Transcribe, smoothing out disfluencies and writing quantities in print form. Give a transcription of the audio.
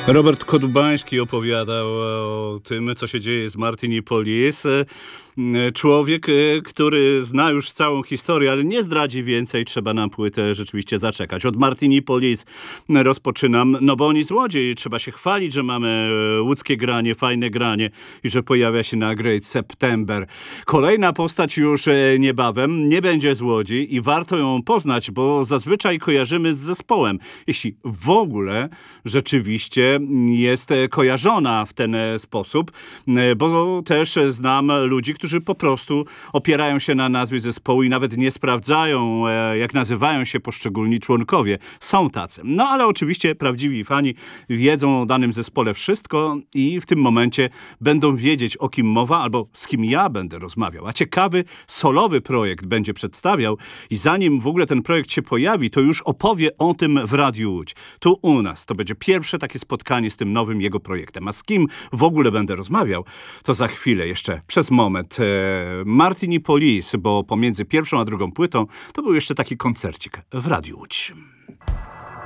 Robert Kodubański opowiadał o tym, co się dzieje z Martinipolis. Człowiek, który zna już całą historię, ale nie zdradzi więcej, trzeba na płytę rzeczywiście zaczekać. Od Martinipolis rozpoczynam, no bo oni z Łodzi, trzeba się chwalić, że mamy łódzkie granie, fajne granie i że pojawia się na Great September. Kolejna postać już niebawem, nie będzie z Łodzi i warto ją poznać, bo zazwyczaj kojarzymy z zespołem. Jeśli w ogóle rzeczywiście jest kojarzona w ten sposób, bo też znam ludzi, którzy po prostu opierają się na nazwie zespołu i nawet nie sprawdzają, jak nazywają się poszczególni członkowie. Są tacy. No ale oczywiście prawdziwi fani wiedzą o danym zespole wszystko i w tym momencie będą wiedzieć, o kim mowa albo z kim ja będę rozmawiał. A ciekawy, solowy projekt będzie przedstawiał i zanim w ogóle ten projekt się pojawi, to już opowie o tym w Radiu Łódź. Tu u nas. To będzie pierwsze takie spotkanie z tym nowym jego projektem. A z kim w ogóle będę rozmawiał, to za chwilę jeszcze, przez moment. Martinipolis, bo pomiędzy pierwszą a drugą płytą to był jeszcze taki koncercik w Radiu Łódź.